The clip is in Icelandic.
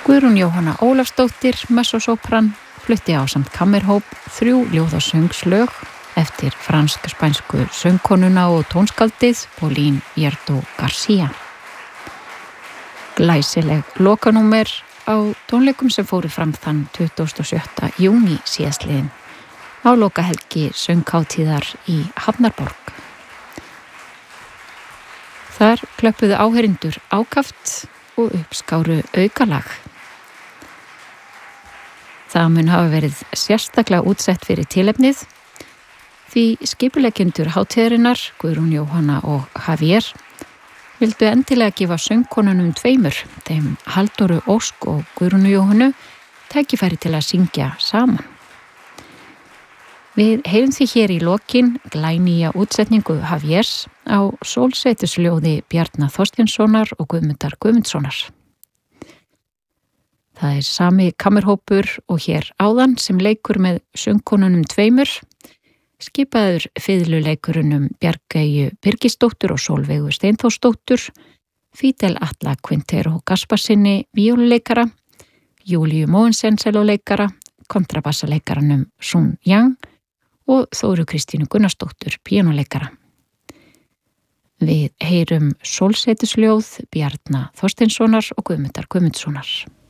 Guðrún Jóhanna Ólafsdóttir, mezzosopran, flutti ásamt kammerhóp 3 ljóðasöngslög eftir fransk-spænsku söngkonuna og tónskaldið Pauline Viardot Garcia. Glæsileg lokanúmer á tónleikum sem fóru fram þann 27. júní síðastliðinn á lokahelgi sönghátíðar í Hafnarborg. Þar klöppuðu áheyrendur ákaft og uppskáru aukalag. Það mun hafa verið sérstaklega útsett fyrir tilefnið því skipuleggjendur hátíðarinnar, Guðrún Jóhanna og Javier, vildu endilega gefa söngkonunum 2, þeim Halldóru Ósk og Guðrúnu Jóhannu, tækifæri til að syngja saman. Við heyrum því hér í lokin glænýja útsetningu Javiers á sólsetusljóði Bjarna Þorsteinssonar og Guðmundar Guðmundssonar. Það er sami kammerhópur og hér áðan sem leikur með söngkonunum 2, skipaður fiðluleikurunum Bjargeyju Birgisdóttur og Sólveigu Steinþórsdóttur, Fidel Atla Quintero Gasparsinni víóluleikara, Júlíu Mogensen celloleikara, kontrabassaleikaranum Sun Yang og Þóru Kristínu Gunnarsdóttur píanóleikara. Við heyrum sólsetusljóð Bjarna Þorsteinssonar og Guðmundar Guðmundssonar.